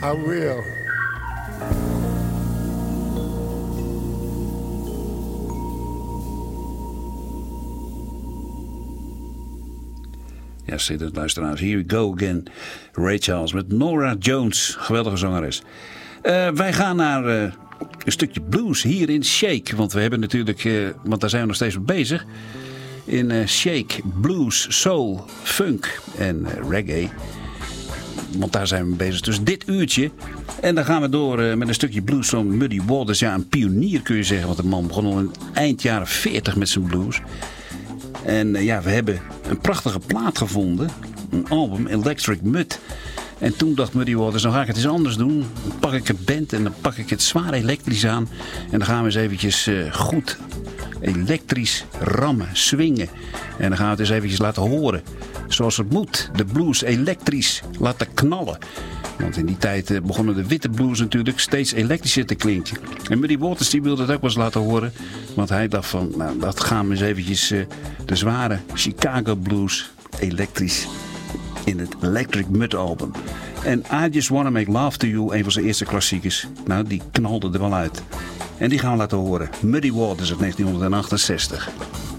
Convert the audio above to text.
I will. Ja, zit luisteraars. Here we go again. Ray Charles met Norah Jones. Geweldige zangeres. Wij gaan naar een stukje blues hier in Shake. Want we hebben natuurlijk, want daar zijn we nog steeds mee bezig. In Shake, blues, soul, funk en reggae. Want daar zijn we mee bezig. Dus dit uurtje. En dan gaan we door met een stukje blues van Muddy Waters. Ja, een pionier kun je zeggen. Want de man begon al in eind jaren 40 met zijn blues. En ja, we hebben een prachtige plaat gevonden. Een album, Electric Mud. En toen dacht Muddy Waters, dan ga ik het eens anders doen. Dan pak ik een band en dan pak ik het zwaar elektrisch aan. En dan gaan we eens eventjes goed elektrisch rammen, swingen. En dan gaan we het eens eventjes laten horen. Zoals het moet. De blues elektrisch laten knallen. Want in die tijd begonnen de witte blues natuurlijk steeds elektrischer te klinken. En Muddy Waters die wilde het ook wel eens laten horen. Want hij dacht van, nou dat gaan we eens eventjes de zware Chicago blues elektrisch in het Electric Mud album. En I Just Wanna Make Love to You, een van zijn eerste klassiekers. Nou, die knalde er wel uit. En die gaan we laten horen. Muddy Waters uit 1968.